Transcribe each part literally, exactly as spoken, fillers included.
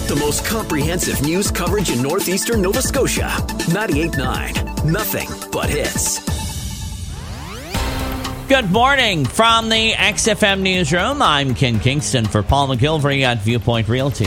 The most comprehensive news coverage in northeastern Nova Scotia. ninety-eight point nine. Nothing but hits. Good morning from the X F M Newsroom. I'm Ken Kingston for Paul McGilvery at Viewpoint Realty.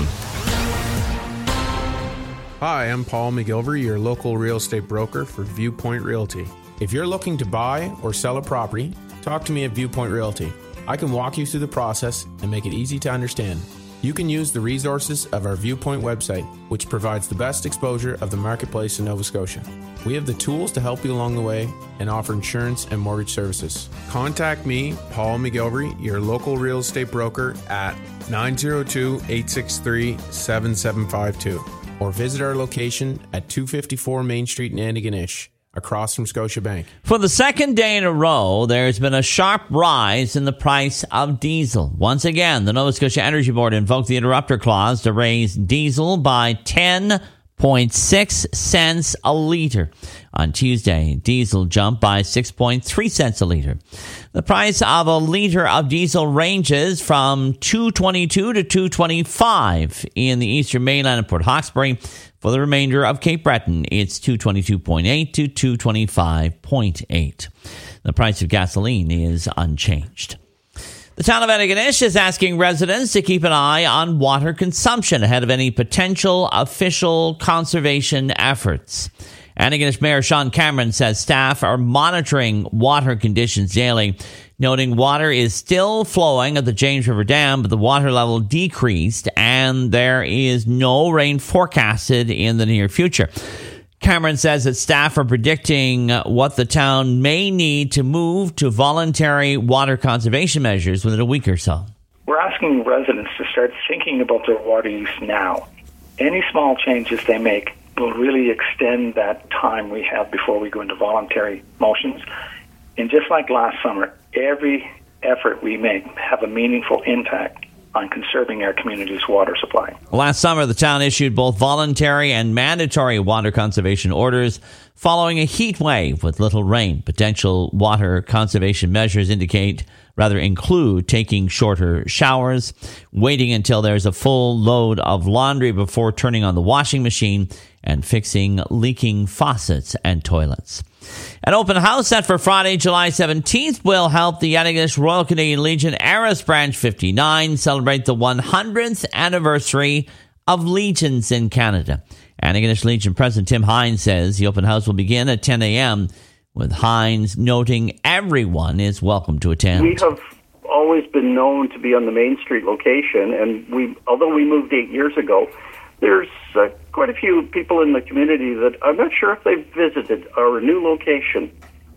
Hi, I'm Paul McGilvery, your local real estate broker for Viewpoint Realty. If you're looking to buy or sell a property, talk to me at Viewpoint Realty. I can walk you through the process and make it easy to understand. You can use the resources of our Viewpoint website, which provides the best exposure of the marketplace in Nova Scotia. We have the tools to help you along the way and offer insurance and mortgage services. Contact me, Paul McGilvery, your local real estate broker at nine zero two, eight six three, seven seven five two or visit our location at two fifty-four Main Street in Antigonish, across from Scotiabank. For the second day in a row, there's been a sharp rise in the price of diesel. Once again, the Nova Scotia Energy Board invoked the interrupter clause to raise diesel by ten point six cents a litre. On Tuesday, diesel jumped by six point three cents a litre. The price of a litre of diesel ranges from two twenty-two to two twenty-five in the Eastern Mainland and Port Hawkesbury. For the remainder of Cape Breton, it's two twenty-two point eight to two twenty-five point eight. The price of gasoline is unchanged. The town of Antigonish is asking residents to keep an eye on water consumption ahead of any potential official conservation efforts. Antigonish Mayor Sean Cameron says staff are monitoring water conditions daily, noting water is still flowing at the James River Dam, but the water level decreased and there is no rain forecasted in the near future. Cameron says that staff are predicting what the town may need to move to voluntary water conservation measures within a week or so. We're asking residents to start thinking about their water use now. Any small changes they make will really extend that time we have before we go into voluntary motions. And just like last summer, every effort we make have a meaningful impact on conserving our community's water supply. Last summer, the town issued both voluntary and mandatory water conservation orders following a heat wave with little rain. Potential water conservation measures indicate, rather include taking shorter showers, waiting until there's a full load of laundry before turning on the washing machine, and fixing leaking faucets and toilets. An open house set for Friday, July seventeenth will help the Antigonish Royal Canadian Legion Aris Branch fifty-nine celebrate the one hundredth anniversary of Legions in Canada. Antigonish Legion President Tim Hines says the open house will begin at ten a.m., with Hines noting everyone is welcome to attend. We have always been known to be on the Main Street location, and we, although we moved eight years ago, there's uh, quite a few people in the community that I'm not sure if they've visited our new location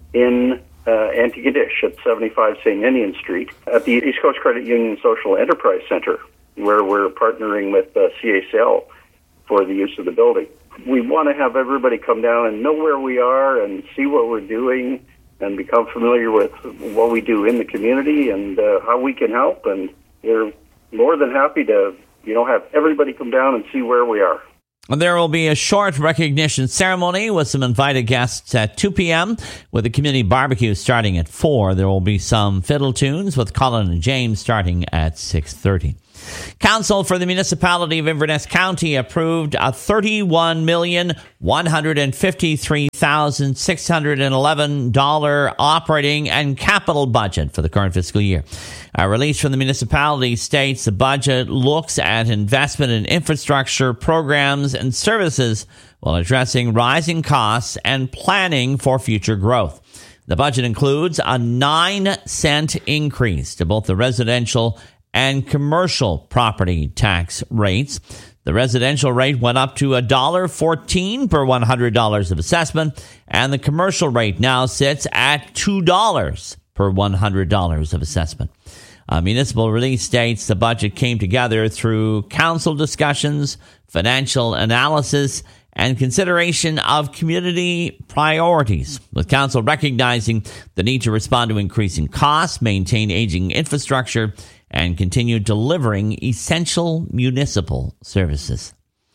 in uh, Antigonish at seventy-five Saint Ninian Street at the East Coast Credit Union Social Enterprise Centre, where we're partnering with uh, C A C L for the use of the building. We want to have everybody come down and know where we are and see what we're doing and become familiar with what we do in the community and uh, how we can help. And we're more than happy to, you know, have everybody come down and see where we are. There will be a short recognition ceremony with some invited guests at two p.m. with a community barbecue starting at four. There will be some fiddle tunes with Colin and James starting at six thirty. Council for the Municipality of Inverness County approved a thirty-one million, one hundred fifty-three thousand, six hundred eleven dollars operating and capital budget for the current fiscal year. A release from the municipality states the budget looks at investment in infrastructure, programs, and services while addressing rising costs and planning for future growth. The budget includes a nine cent increase to both the residential and commercial property tax rates. The residential rate went up to one dollar fourteen per one hundred dollars of assessment, and the commercial rate now sits at two dollars per one hundred dollars of assessment. A municipal release states the budget came together through council discussions, financial analysis, and consideration of community priorities, with council recognizing the need to respond to increasing costs, maintain aging infrastructure, and continue delivering essential municipal services.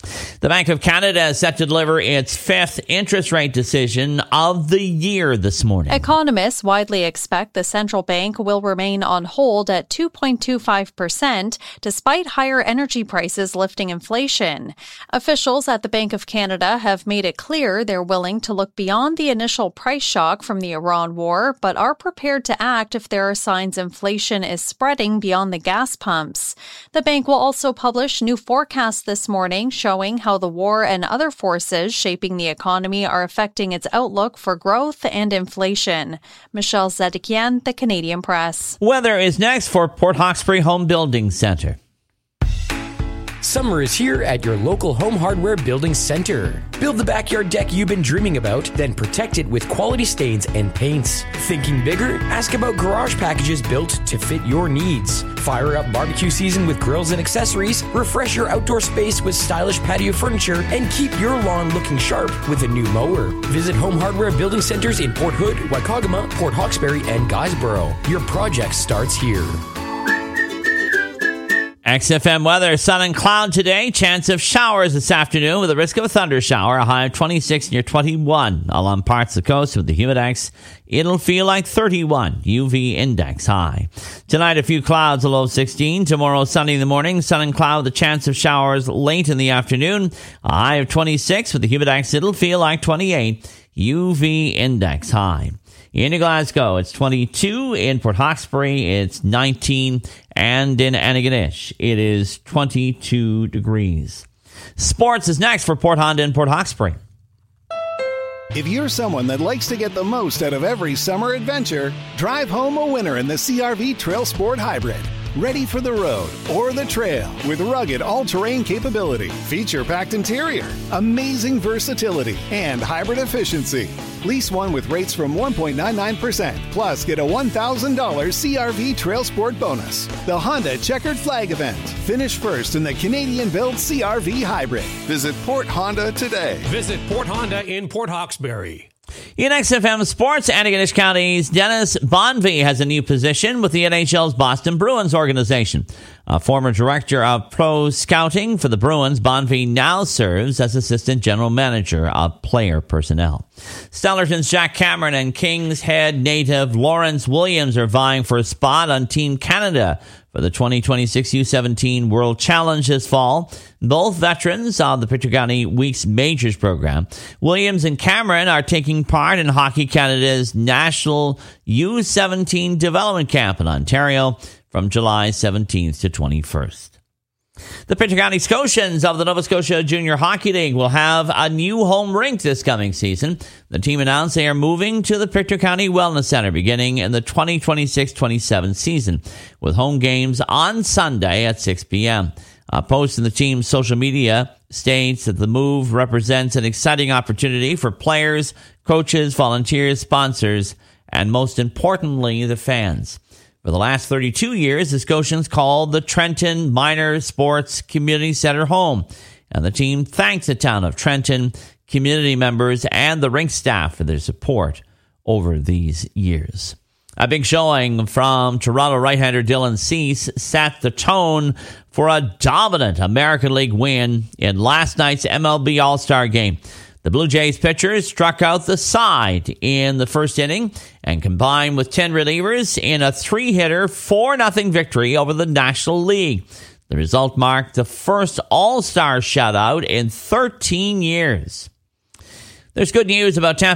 The Bank of Canada is set to deliver its fifth interest rate decision of the year this morning. Economists widely expect the central bank will remain on hold at two point two five percent, despite higher energy prices lifting inflation. Officials at the Bank of Canada have made it clear they're willing to look beyond the initial price shock from the Iran war, but are prepared to act if there are signs inflation is spreading beyond the gas pumps. The bank will also publish new forecasts this morning showing how the war and other forces shaping the economy are affecting its outlook for growth and inflation. Michelle Zedekian, The Canadian Press. Weather is next for Port Hawkesbury Home Building Centre. Summer is here at your local Home Hardware Building Center. Build the backyard deck you've been dreaming about, then protect it with quality stains and paints. Thinking bigger? Ask about garage packages built to fit your needs. Fire up barbecue season with grills and accessories, refresh your outdoor space with stylish patio furniture, and keep your lawn looking sharp with a new mower. Visit Home Hardware Building Centers in Port Hood, Waikagama, Port Hawkesbury, and Guysborough. Your project starts here. X F M weather, sun and cloud today. Chance of showers this afternoon with a risk of a thunder shower. A high of twenty-six near twenty-one along parts of the coast with the humidex. It'll feel like thirty-one. U V index high. Tonight, a few clouds, a low of sixteen. Tomorrow, sunny in the morning. Sun and cloud, the chance of showers late in the afternoon. A high of twenty-six with the humidex. It'll feel like twenty-eight. U V index high. In Glasgow, it's twenty-two. In Port Hawkesbury, it's nineteen. And in Antigonish, it is twenty-two degrees. Sports is next for Port Honda and Port Hawkesbury. If you're someone that likes to get the most out of every summer adventure, drive home a winner in the C R V Trail Sport Hybrid. Ready for the road or the trail with rugged all-terrain capability, feature-packed interior, amazing versatility, and hybrid efficiency. Lease one with rates from one point nine nine percent, plus get a one thousand dollars C R V Trail Sport bonus. The Honda Checkered Flag event. Finish first in the Canadian-built C R V Hybrid. Visit Port Honda today. Visit Port Honda in Port Hawkesbury. In X F M Sports, Antigonish County's Dennis Bonvie has a new position with the N H L's Boston Bruins organization. A former director of pro scouting for the Bruins, Bonvie now serves as assistant general manager of player personnel. Stellarton's Jack Cameron and King's Head native Lawrence Williams are vying for a spot on Team Canada for the twenty twenty-six U seventeen World Challenge this fall. Both veterans of the Pictou County Weeks Majors program. Williams and Cameron are taking part in Hockey Canada's National U seventeen Development Camp in Ontario from July seventeenth to twenty-first. The Pictou County Scotians of the Nova Scotia Junior Hockey League will have a new home rink this coming season. The team announced they are moving to the Pictou County Wellness Center beginning in the twenty twenty-six twenty-seven season, with home games on Sunday at six p.m. A post in the team's social media states that the move represents an exciting opportunity for players, coaches, volunteers, sponsors, and most importantly, the fans. For the last thirty-two years, the Scotians called the Trenton Minor Sports Community Center home, and the team thanks the town of Trenton, community members, and the rink staff for their support over these years. A big showing from Toronto right-hander Dylan Cease set the tone for a dominant American League win in last night's M L B All-Star Game. The Blue Jays pitchers struck out the side in the first inning and combined with ten relievers in a three-hitter four nothing victory over the National League. The result marked the first All-Star shutout in thirteen years. There's good news about Tampa